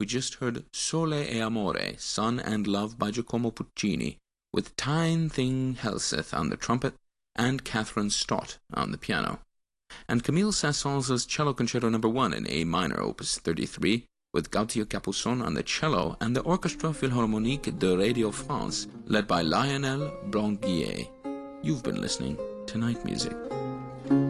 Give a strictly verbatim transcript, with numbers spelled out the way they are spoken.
we just heard Sole e Amore, Sun and Love by Giacomo Puccini, with Tyne Thing Helseth on the trumpet and Catherine Stott on the piano. And Camille Saint-Saëns' Cello Concerto Number one in A minor, Opus thirty-three, with Gautier Capuçon on the cello and the Orchestra Philharmonique de Radio France, led by Lionel Blanguier. You've been listening to Night Music.